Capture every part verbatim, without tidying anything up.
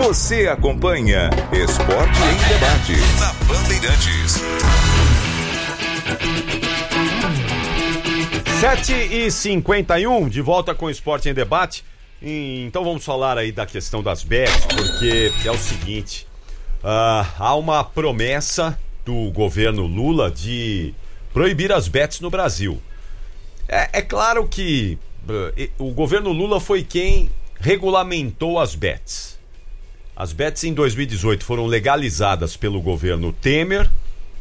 Você acompanha Esporte em Debate na Bandeirantes. sete e cinquenta e um, de volta com o Esporte em Debate. E, então vamos falar aí da questão das bets, porque é o seguinte, uh, há uma promessa do governo Lula de proibir as bets no Brasil. É, é claro que uh, o governo Lula foi quem regulamentou as bets. As bets em dois mil e dezoito foram legalizadas pelo governo Temer.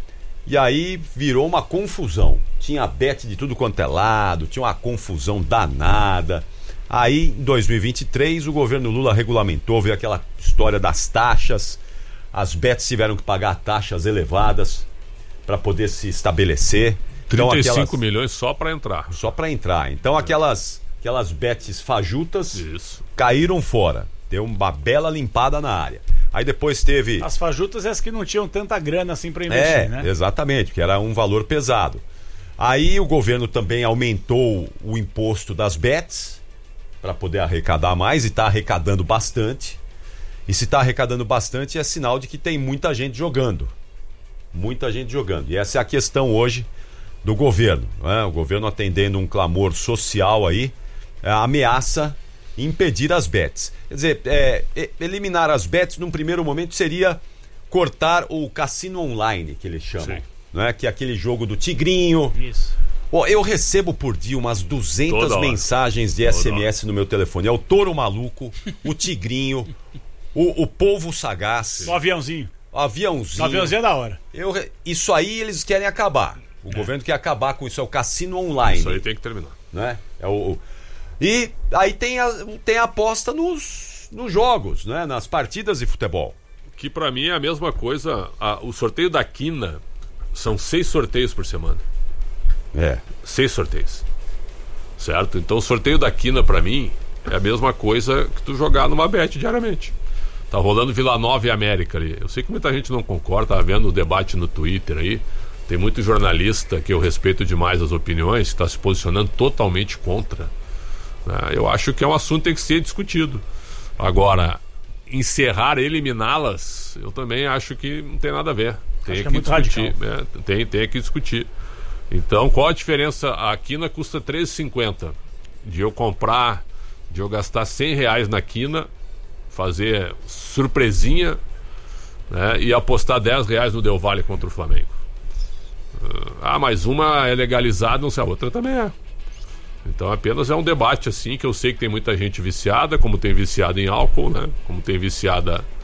E aí virou uma confusão. Tinha bet de tudo quanto é lado, tinha uma confusão danada. Aí, em dois mil e vinte e três, o governo Lula regulamentou, veio aquela história das taxas. As bets tiveram que pagar taxas elevadas para poder se estabelecer. Então, trinta e cinco aquelas... milhões só para entrar. Só para entrar. Então, aquelas, aquelas bets fajutas Isso. caíram fora. Deu uma bela limpada na área. Aí depois teve... As fajutas é as que não tinham tanta grana assim para investir, é, né? Exatamente, que era um valor pesado. Aí o governo também aumentou o imposto das bets para poder arrecadar mais, e está arrecadando bastante. E se está arrecadando bastante é sinal de que tem muita gente jogando. Muita gente jogando. E essa é a questão hoje do governo, né? O governo atendendo um clamor social aí, é, ameaça impedir as bets. Quer dizer, é, eliminar as bets num primeiro momento seria cortar o cassino online, que eles chamam. Não é? Que é aquele jogo do tigrinho. Isso. Oh, eu recebo por dia umas duzentas mensagens de S M S no meu telefone. É o touro maluco, o tigrinho, o, o polvo sagaz. O aviãozinho. O aviãozinho. O aviãozinho é da hora. Eu, isso aí eles querem acabar. O é. governo quer acabar com isso. É o cassino online. Isso aí tem que terminar. Né? É o... o E aí tem a, tem a aposta nos, nos jogos, né? Nas partidas de futebol. Que pra mim é a mesma coisa. A, o sorteio da quina são seis sorteios por semana. É. Seis sorteios. Certo? Então o sorteio da quina pra mim é a mesma coisa que tu jogar numa bet diariamente. Tá rolando Vila Nova e América ali. Eu sei que muita gente não concorda, tá vendo o debate no Twitter aí. Tem muito jornalista que eu respeito demais as opiniões, que tá se posicionando totalmente contra. Eu acho que é um assunto que tem que ser discutido. Agora, encerrar, eliminá-las, eu também acho que não tem nada a ver. Tem que, que é discutir. É, tem, tem que discutir. Então, qual a diferença? A quina custa treze reais e cinquenta centavos. De eu comprar, de eu gastar cem reais na quina, fazer surpresinha, né, e apostar dez reais no Del Valle contra o Flamengo. Ah, mas uma é legalizada, não sei, a outra também é. Então apenas é um debate assim, que eu sei que tem muita gente viciada, como tem viciada em álcool, né? Como tem viciada